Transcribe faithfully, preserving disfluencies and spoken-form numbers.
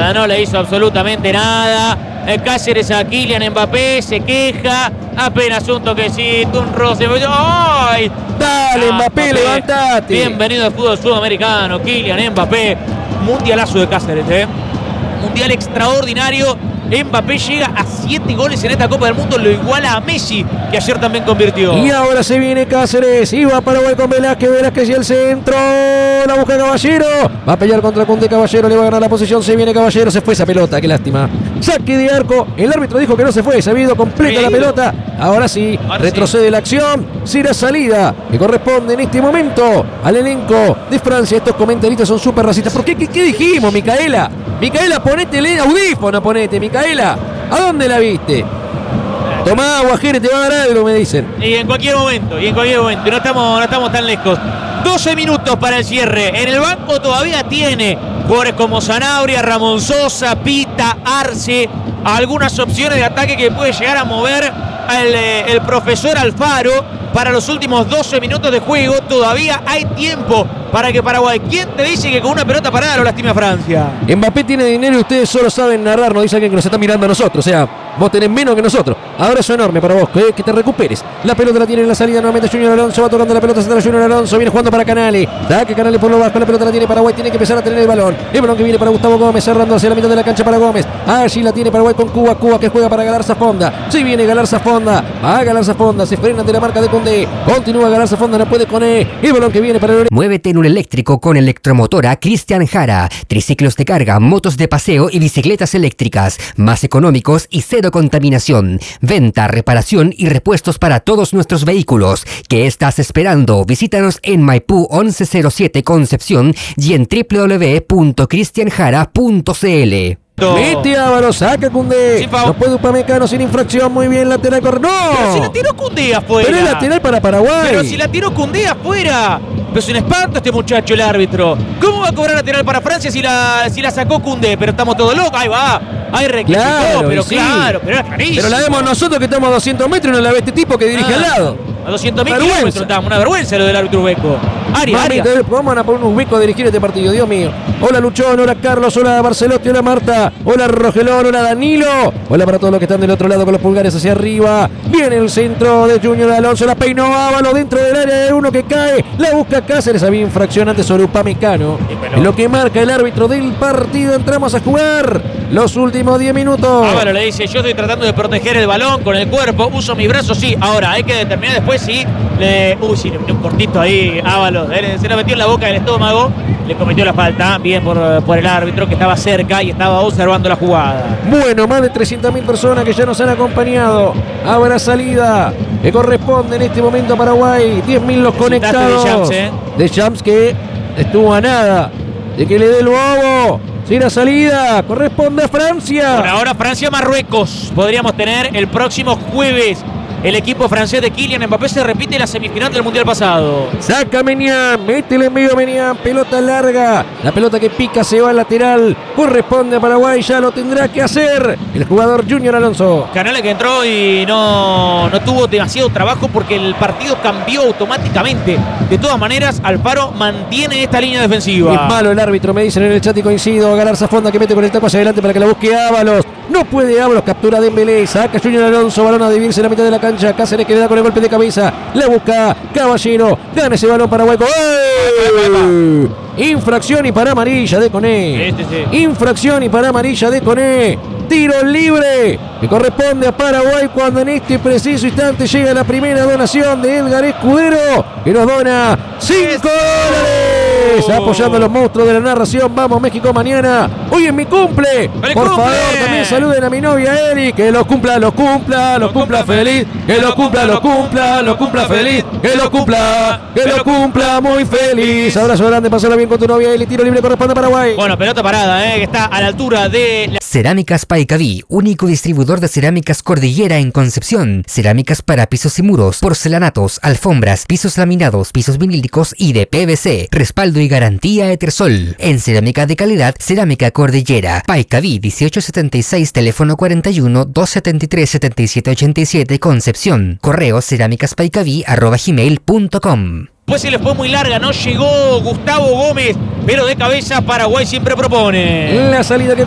nada, no le hizo absolutamente nada. El Cáceres a Kylian Mbappé, se queja, apenas un toquecito, un roce. ¡Ay! Dale, ah, Mbappé, Mbappé, levantate. Bienvenido al fútbol sudamericano, Kylian Mbappé. Mundialazo de Cáceres, ¿eh? Mundial extraordinario. Mbappé llega a siete goles en esta Copa del Mundo, lo iguala a Messi, que ayer también convirtió. Y ahora se viene Cáceres, y va Paraguay con Velázquez, Velázquez y el centro, la busca Caballero, va a pelear contra Koundé, Caballero le va a ganar la posición, se viene Caballero, se fue esa pelota, qué lástima. Saque de arco, el árbitro dijo que no se fue, se había ido completa la pelota, ahora sí, ahora retrocede sí. La acción, será salida, que corresponde en este momento al elenco de Francia. Estos comentaristas son súper racistas. ¿Por qué? ¿Qué, qué dijimos, Micaela? Micaela, ponete el audífono, ponete, Micaela. ¿A dónde la viste? Tomá, Guajere, te va a dar algo, me dicen. Y en cualquier momento, y en cualquier momento. No estamos, no estamos tan lejos. doce minutos para el cierre. En el banco todavía tiene jugadores como Sanabria, Ramón Sosa, Pita, Arce. Algunas opciones de ataque que puede llegar a mover el, el profesor Alfaro. Para los últimos doce minutos de juego todavía hay tiempo para que Paraguay. ¿Quién te dice que con una pelota parada lo lastima a Francia? Mbappé tiene dinero y ustedes solo saben narrar. Nos dice alguien que nos está mirando a nosotros. O sea, vos tenés menos que nosotros. Abrazo enorme para vos, que, que te recuperes. La pelota la tiene en la salida nuevamente Junior Alonso. Va tocando la pelota central Junior Alonso. Viene jugando para Canale. Saque Canale por lo bajo. La pelota la tiene Paraguay. Tiene que empezar a tener el balón. El balón que viene para Gustavo Gómez. Cerrando hacia la mitad de la cancha para Gómez. Allí la tiene Paraguay con Cuba. Cuba que juega para Galarza Fonda. Si viene Galarza Fonda. Va a Galarza Fonda. Se frena de la marca de Koundé. Continúa Galarza Fonda. No puede con él. El balón que viene para el... Muévete en un eléctrico con Electromotora Cristian Jara. Triciclos de carga, motos de paseo y bicicletas eléctricas. Más económicos y cero contaminación. Venta, reparación y repuestos para todos nuestros vehículos. ¿Qué estás esperando? Visítanos en Maipú once cero siete Concepción y en doble u doble u doble u punto cristian jara punto c l. Mete Ábalos, saca Koundé. Sí, no puede Upamecano sin infracción. Muy bien, lateral corre. ¡No! Pero si la tiró Koundé afuera. Pero es lateral para Paraguay. Pero si la tiró Koundé afuera. Pero es un espanto este muchacho, el árbitro. ¿Cómo va a cobrar lateral para Francia si la, si la sacó Koundé? Pero estamos todos locos. Ahí va. Ahí requisitó. Claro, pero sí. Claro, pero era clarísimo. Pero la vemos nosotros que estamos a doscientos metros y no la ve este tipo que dirige ah, al lado. A doscientos mil kilómetros estamos. Una vergüenza lo del árbitro uzbeco. Aria, Aria. Vamos a poner un uzbeco a dirigir este partido, Dios mío. Hola Luchón, hola Carlos, hola Barcelotti, hola Marta, hola Rogelón, hola Danilo. Hola para todos los que están del otro lado con los pulgares hacia arriba. Viene el centro de Junior Alonso, la peinó Ábalos dentro del área de uno que cae. La busca Cáceres, había infracción antes sobre Upamecano. En lo que marca el árbitro del partido, entramos a jugar los últimos diez minutos. Ábalos le dice, yo estoy tratando de proteger el balón con el cuerpo, uso mis brazos, sí. Ahora hay que determinar después si le... Uy, sí, le metió un cortito ahí Ábalos. Se lo metió en la boca del estómago. Le cometió la falta, bien por, por el árbitro que estaba cerca y estaba observando la jugada. Bueno, más de trescientas mil personas que ya nos han acompañado. Habrá salida que corresponde en este momento a Paraguay. diez mil los conectados. De Champs, ¿eh? De Champs que estuvo a nada de que le dé el bobo. Si la salida corresponde a Francia. Por ahora Francia-Marruecos. Podríamos tener el próximo jueves. El equipo francés de Kylian Mbappé se repite la semifinal del Mundial pasado. Saca Menian, métele en medio Menian, pelota larga. La pelota que pica se va al lateral. Corresponde a Paraguay, ya lo tendrá que hacer el jugador Junior Alonso. Canales que entró y no, no tuvo demasiado trabajo porque el partido cambió automáticamente. De todas maneras, Alfaro mantiene esta línea defensiva. Es malo el árbitro, me dicen en el chat y coincido. Galarza Fonda que mete con el taco hacia adelante para que la busque Ábalos. No puede Ábalos, captura Dembélé, saca Junior Alonso, balón a dividirse en la mitad de la cancha. Cáceres que le da con el golpe de cabeza, la busca Caballero, gana ese balón Paraguay. ¡Oh! Infracción y para amarilla de Koné. Este sí. Infracción y para amarilla de Koné. Tiro libre que corresponde a Paraguay cuando en este preciso instante llega la primera donación de Edgar Escudero que nos dona cinco dólares. Apoyando a los monstruos de la narración. Vamos México mañana. Hoy es mi cumple. Por cumple. Favor, también saluden a mi novia Eri. Que lo cumpla, lo cumpla, lo cumpla feliz. Que lo cumpla, lo cumpla, lo cumpla feliz. Que lo cumpla, que lo cumpla muy feliz. Abrazo grande, pasarla bien con tu novia Eri. Tiro libre corresponde a Paraguay. Bueno, pelota parada, eh, que está a la altura de la... Cerámicas Paicaví, único distribuidor de cerámicas Cordillera en Concepción. Cerámicas para pisos y muros, porcelanatos, alfombras, pisos laminados, pisos vinílicos y de P V C. Respaldo y garantía Etersol. En cerámica de calidad, Cerámica Cordillera. Paicaví dieciocho setenta y seis, teléfono cuarenta y uno, doscientos setenta y tres, setenta y siete ochenta y siete, Concepción. Correo cerámicaspaicaví arroba gmail punto com. Pues se le fue muy larga, no llegó Gustavo Gómez, pero de cabeza Paraguay siempre propone. La salida que